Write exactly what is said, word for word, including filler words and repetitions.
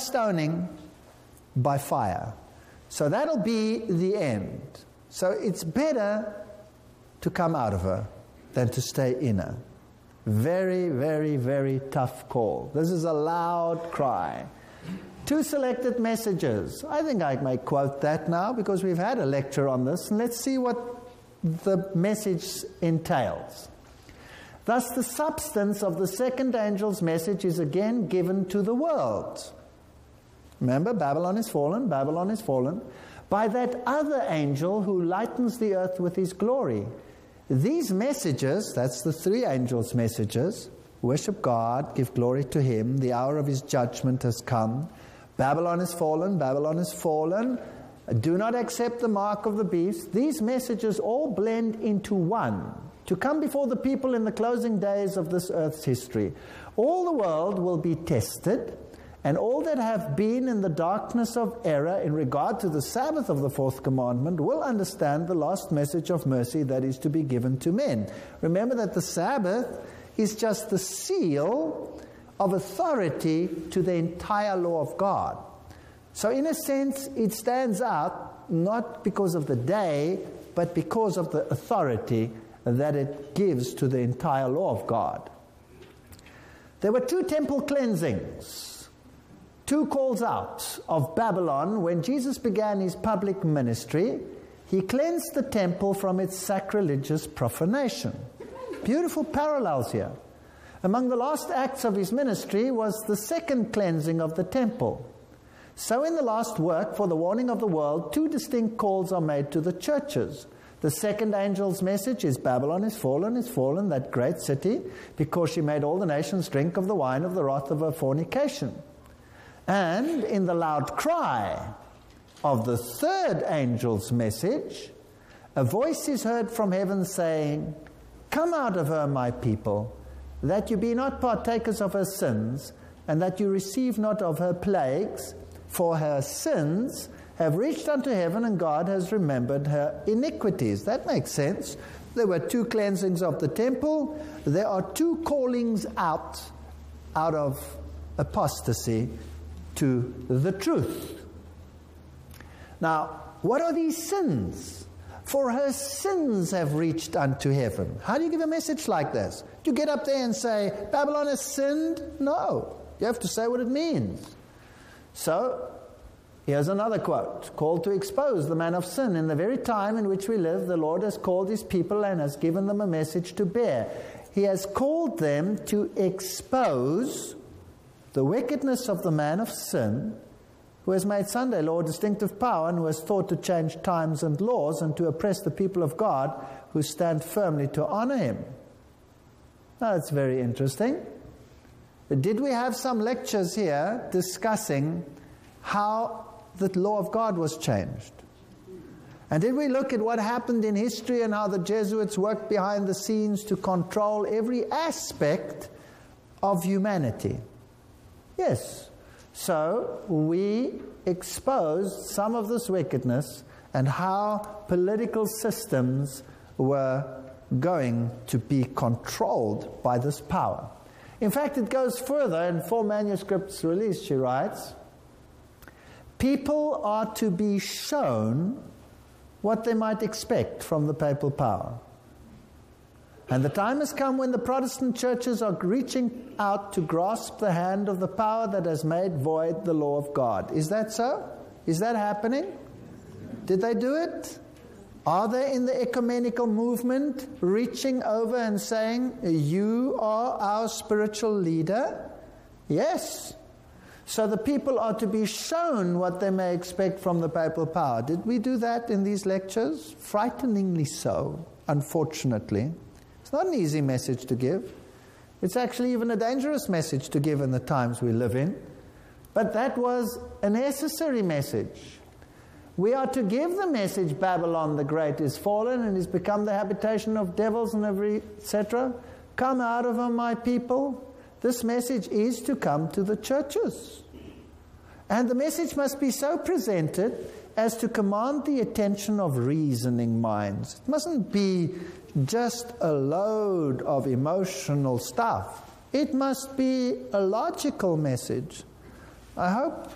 stoning, by fire. So that'll be the end. So it's better to come out of her than to stay in her. Very, very, very tough call. This is a loud cry. Two selected messages. I think I may quote that now because we've had a lecture on this. And let's see what the message entails. Thus, the substance of the second angel's message is again given to the world. Remember, Babylon is fallen, Babylon is fallen, by that other angel who lightens the earth with his glory. These messages, that's the three angels' messages, worship God, give glory to him, the hour of his judgment has come. Babylon is fallen, Babylon is fallen, do not accept the mark of the beast. These messages all blend into one, to come before the people in the closing days of this earth's history. All the world will be tested, and all that have been in the darkness of error in regard to the Sabbath of the fourth commandment will understand the last message of mercy that is to be given to men. Remember that the Sabbath is just the seal of authority to the entire law of God. So in a sense, it stands out not because of the day, but because of the authority that it gives to the entire law of God. There were two temple cleansings, two calls out of Babylon. When Jesus began his public ministry, he cleansed the temple from its sacrilegious profanation. Beautiful parallels here. Among the last acts of his ministry was the second cleansing of the temple. So in the last work for the warning of the world, two distinct calls are made to the churches. The second angel's message is Babylon is fallen, is fallen, that great city, because she made all the nations drink of the wine of the wrath of her fornication. And in the loud cry of the third angel's message, a voice is heard from heaven saying, "Come out of her, my people, that you be not partakers of her sins, and that you receive not of her plagues, for her sins have reached unto heaven, and God has remembered her iniquities." That makes sense. There were two cleansings of the temple. There are two callings out, out of apostasy to the truth. Now, what are these sins? For her sins have reached unto heaven. How do you give a message like this? Do you get up there and say, Babylon has sinned? No. You have to say what it means. So, here's another quote. Called to expose the man of sin. In the very time in which we live, the Lord has called his people and has given them a message to bear. He has called them to expose the wickedness of the man of sin, who has made Sunday law a distinctive power and who has thought to change times and laws and to oppress the people of God who stand firmly to honor him. Now, that's very interesting. Did we have some lectures here discussing how the law of God was changed? And did we look at what happened in history and how the Jesuits worked behind the scenes to control every aspect of humanity? Yes. So we exposed some of this wickedness and how political systems were going to be controlled by this power. In fact, it goes further. In four manuscripts released, she writes, people are to be shown what they might expect from the papal power. And the time has come when the Protestant churches are reaching out to grasp the hand of the power that has made void the law of God. Is that so? Is that happening? Did they do it? Are they in the ecumenical movement reaching over and saying, you are our spiritual leader? Yes. So the people are to be shown what they may expect from the papal power. Did we do that in these lectures? Frighteningly so, unfortunately. It's not an easy message to give. It's actually even a dangerous message to give in the times we live in. But that was a necessary message. We are to give the message, Babylon the Great is fallen and is become the habitation of devils and every et cetera. Come out of her, my people. This message is to come to the churches. And the message must be so presented as to command the attention of reasoning minds. It mustn't be just a load of emotional stuff. It must be a logical message. I hope